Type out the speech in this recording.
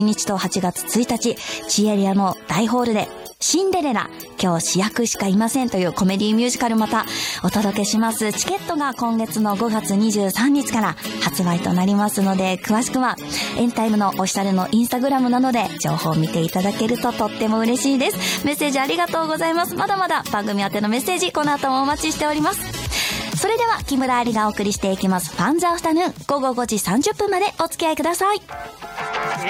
日と8月1日、チエリアの大ホールでシンデレラ、今日主役しかいませんというコメディミュージカルまたお届けします。チケットが今月の5月23日から発売となりますので、詳しくはエンタイムのオフィシャルのインスタグラムなどで情報を見ていただけるととっても嬉しいです。メッセージありがとうございます。まだまだ番組宛てのメッセージこの後もお待ちしております。それでは木村ありがお送りしていきますファンズアフタヌーン、午後5時30分までお付き合いください。